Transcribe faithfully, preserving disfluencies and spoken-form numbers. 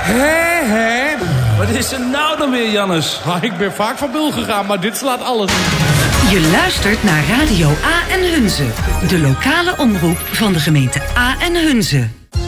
Hé, hé. Wat is er nou dan weer, Jannes? Ah, ik ben vaak van Bul gegaan, maar dit slaat alles. Je luistert naar Radio A en Hunze. De lokale omroep van de gemeente A en Hunze.